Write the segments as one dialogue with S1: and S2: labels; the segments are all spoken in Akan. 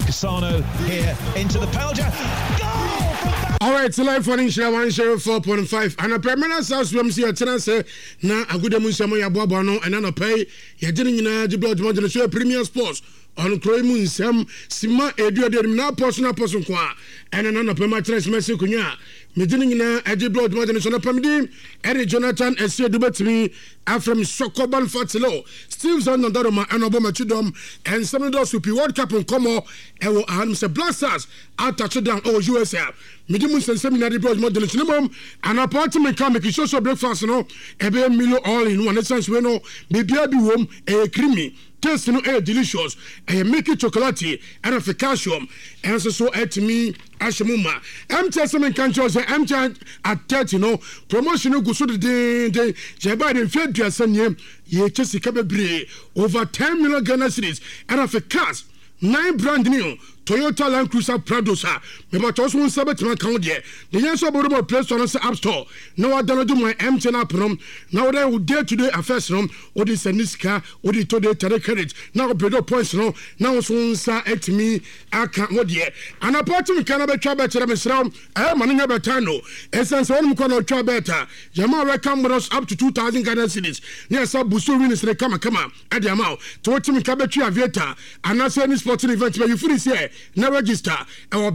S1: Cassano here into the penalty. Goal from back.
S2: All right, so live for Insha 104.5 and a permanent house from see a tenant na aguda munsamo ya boabo no and na pay ya jeni nyina jiblo mo show Premier Sports on Kroy Munsam Sima Edu de na person kwa and na pema transmesse kunya me jeni nyina jiblo mo so na pamdi Eric Jonathan Ese Dubetimi Afrem Sokoban Fatilo Steve Zandoroma and Obama Chidom and some of those Super World Cup on Como and will Mr. Blasters out touchdown USA Medium seminary blood model cinema and apartment come make social breakfast no ebe milo all in one essence we no baby abi wom creamy taste no delicious make it chocolate and of calcium and so at me ashemuma testament can choose at 30 no promotion go so the jeba den fe duasanye ye chesi kabebre over 10 million Ghana cedis and of cars 9 brand new Toyota Land Cruiser Prado sa me ba toso won sabet man kan de the yanso bodo Play Store no say App Store na wa download my MTN app no na wa dey day to day affairs no o di seniska o di to day tare credit na o bedo points no na wo so nsa etimi aka wo de an apartment kan be twa be kire me sram man nya beta no essence won ko no twa beta jama welcome bonus up to 2000 Ghana cedis na sa buso winners ne kama e de amount to otimi ka be twa aviator and na say any sporting event be you finish here now register our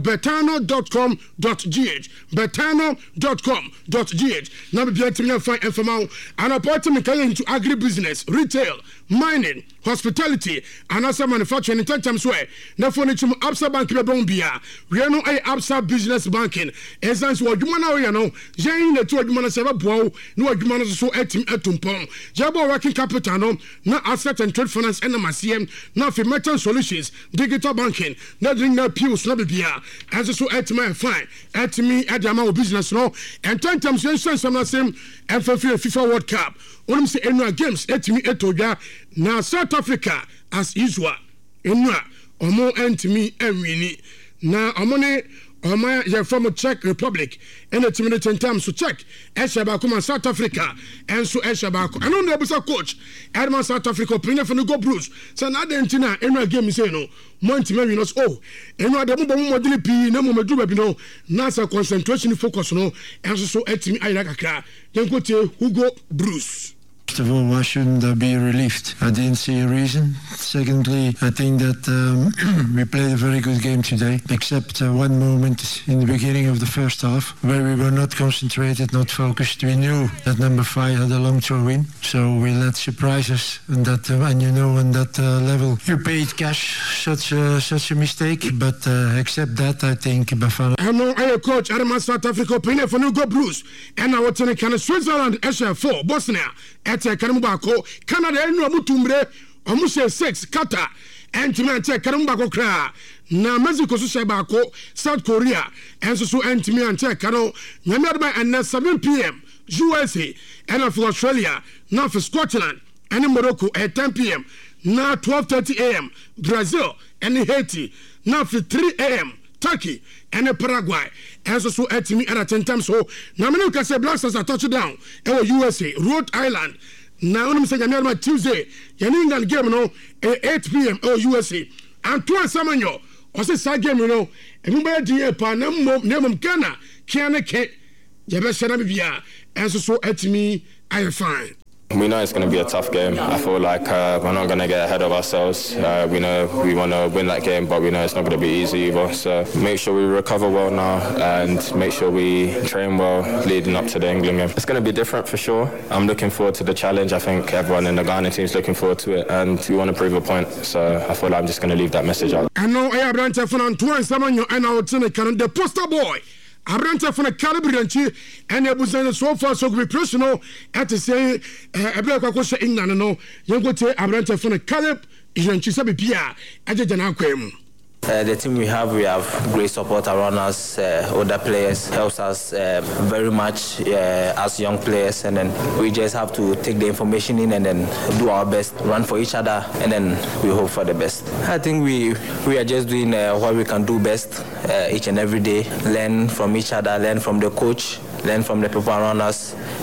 S2: betano.com.gh betano.com.gh now be able to find information and apartment into agribusiness, retail, mining, hospitality and also manufacturing in times where na furniture Absa Bank be bombia we no Absa business banking essence what you na we no jen na to adwuma na se ba boa no adwuma no so etumpon jabo working capital no na asset and trade finance and MCM na for merchant solutions digital banking na drink na pills na bibia as so etima fine etimi adama business no and times some na same FIFA World Cup only say annual games etimi etodwa na South Africa as usual enua omo entimi enwini na omone Oma ya from Czech Republic and it's minute 10 times so check Eshaba come South Africa and so Eshaba I don't know busa coach Edman South Africa playing for the Go Blues so na dentina enua game say no monti me no oh enua de mo modeli pi na mo medu ba bi no na sa concentration focus no and so etimi ayira kakra yenkote Hugo Bruce.
S3: First of all, why shouldn't I be relieved? I didn't see a reason. Secondly, I think that we played a very good game today, except one moment in the beginning of the first half where we were not concentrated, not focused. We knew that number 5 had a long throw in, so we let surprise us. And that, and you know, on that level, you paid cash such a mistake. But except that, I think Bafana.
S2: I know I coach Adama South Africa playing for Go Blues, and I was in Switzerland, SR4, Bosnia. Ete Kanumba Canada enu amutumbre omushe 6 Qatar entime ete Kanumba ko kra na Mexico so sheba ko South Korea enso so entime ante kano nyamedba and 7 p.m. USA and for Australia now for Scotland and Morocco at 10 p.m. now 12:30 a.m. Brazil and Haiti now for 3 a.m. Turkey and Paraguay and so at me at 10 times so now me can say Blasters are touchdown USA Rhode Island now I'm saying my Tuesday England game no 8 p.m. USA and two Samanyo or say side game you know and we be pa name Ghana can ke jabeshana bibia and so at me I fine.
S4: We know it's going to be a tough game. I feel like we're not going to get ahead of ourselves. We know we want to win that game, but we know it's not going to be easy either. So make sure we recover well now and make sure we train well leading up to the England game. It's going to be different for sure. I'm looking forward to the challenge. I think everyone in the Ghana team is looking forward to it and we want to prove a point. So I feel like I'm just going to leave that message out.
S2: I know I have run to Samanyo and I would say the poster boy. Abranta from a Calibranchi and it was so far so be personal at to say a black question in no you go to Abranta from a Calib is when she said Pia at the Janaquem.
S5: The team we have great support around us. Other players helps us very much as young players, and then we just have to take the information in and then do our best, run for each other, and then we hope for the best. I think we are just doing what we can do best each and every day. Learn from each other, learn from the coach, learn from the people around us,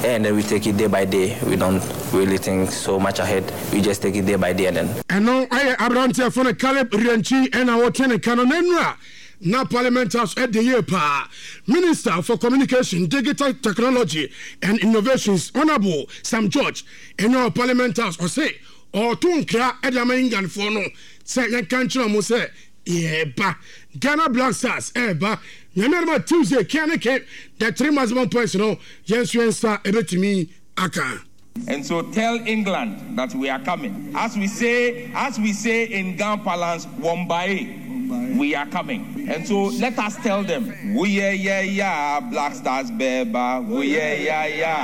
S5: and then we take it day by day. We don't really think so much ahead. We just take it day by day and
S2: now I Abrante for the Caleb Rianchi and our tenant Canonenra. Now Parliament House at the year pa Minister for Communication, Digital Technology and Innovations, Honorable Sam George, and our Parliament House or say or Tunkra Edamaingan for no say yan country mo say ba Ghana Black Stars ba remember Tuesday can keep that 3 maximum points no yes you star ebetimi aka.
S6: And so tell England that we are coming. As we say in Ghana parlance, Wombai, we are coming. And so let us tell them, we yeah, Black Stars, beba, we yeah.